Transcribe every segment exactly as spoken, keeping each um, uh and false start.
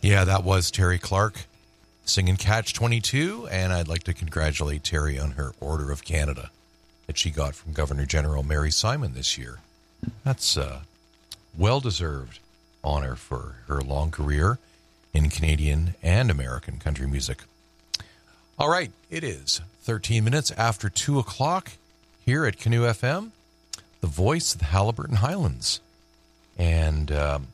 Yeah, that was Terry Clark singing Catch twenty-two, and I'd like to congratulate Terry on her Order of Canada that she got from Governor General Mary Simon this year. That's a well-deserved honor for her long career in Canadian and American country music. All right, it is thirteen minutes after two o'clock here at Canoe F M, the voice of the Haliburton Highlands. And, um,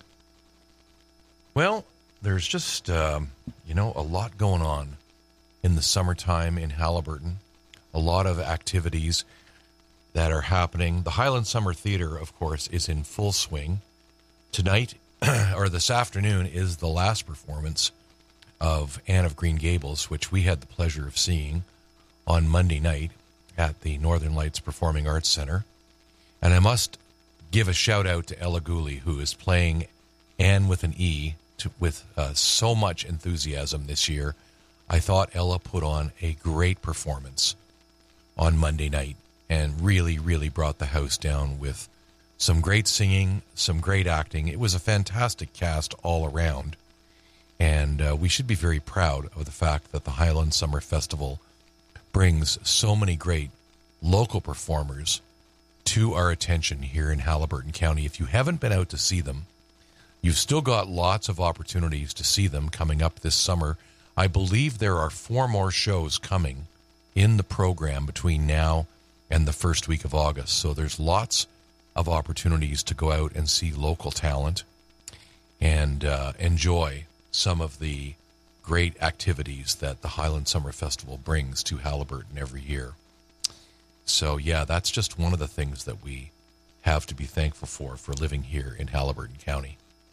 well, there's just, um, you know, a lot going on in the summertime in Haliburton. A lot of activities that are happening. The Highland Summer Theatre, of course, is in full swing. Tonight, or this afternoon, is the last performance of Anne of Green Gables, which we had the pleasure of seeing on Monday night at the Northern Lights Performing Arts Center. And I must give a shout out to Ella Gooley, who is playing Anne with an E to, with uh, so much enthusiasm this year. I thought Ella put on a great performance on Monday night and really, really brought the house down with some great singing, some great acting. It was a fantastic cast all around. And uh, we should be very proud of the fact that the Highland Summer Festival brings so many great local performers to our attention here in Haliburton County. If you haven't been out to see them, you've still got lots of opportunities to see them coming up this summer. I believe there are four more shows coming in the program between now and the first week of August. So there's lots of opportunities to go out and see local talent and uh, enjoy some of the great activities that the Highland Summer Festival brings to Haliburton every year. So, yeah, that's just one of the things that we have to be thankful for, for living here in Haliburton County.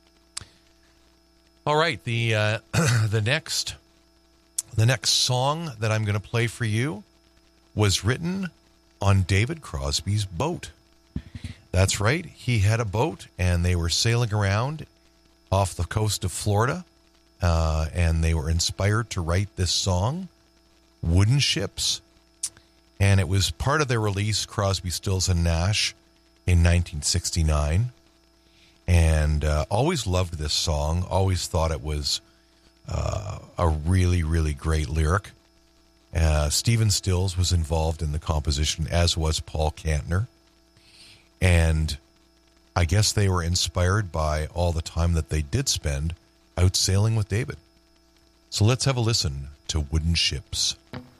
All right, the uh, the next the next song that I'm going to play for you was written on David Crosby's boat. That's right, he had a boat, and they were sailing around off the coast of Florida, uh, and they were inspired to write this song, Wooden Ships. And it was part of their release, Crosby, Stills and Nash, in nineteen sixty-nine. And uh, always loved this song, always thought it was uh, a really, really great lyric. Uh, Stephen Stills was involved in the composition, as was Paul Kantner. And I guess they were inspired by all the time that they did spend out sailing with David. So let's have a listen to Wooden Ships.